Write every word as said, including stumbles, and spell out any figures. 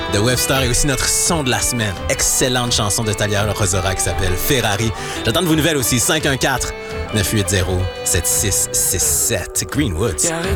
de Webster et aussi notre son de la semaine. Excellente chanson de Talia Rosora qui s'appelle Ferrari. J'attends de vos nouvelles aussi. cinq un quatre, neuf huit zéro, sept six six sept. Greenwoods.